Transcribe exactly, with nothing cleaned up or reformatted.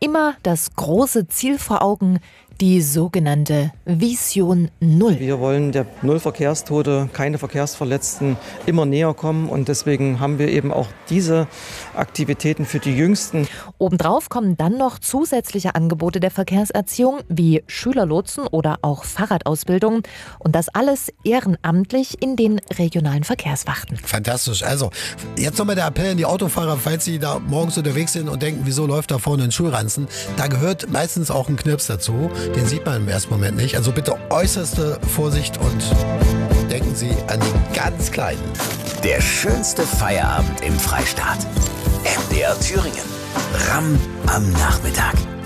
Immer das große Ziel vor Augen, die sogenannte Vision Null. Wir wollen der Null Verkehrstote, keine Verkehrsverletzten, immer näher kommen. Und deswegen haben wir eben auch diese Aktivitäten für die Jüngsten. Obendrauf kommen dann noch zusätzliche Angebote der Verkehrserziehung wie Schülerlotsen oder auch Fahrradausbildung. Und das alles ehrenamtlich in den regionalen Verkehrswachten. Fantastisch. Also, jetzt nochmal der Appell an die Autofahrer, falls sie da morgens unterwegs sind und denken, wieso läuft da vorne ein Schulranzen? Da gehört meistens auch ein Knirps dazu. Den sieht man im ersten Moment nicht. Also bitte äußerste Vorsicht und denken Sie an die ganz Kleinen. Der schönste Feierabend im Freistaat. M D R Thüringen. R A M am Nachmittag.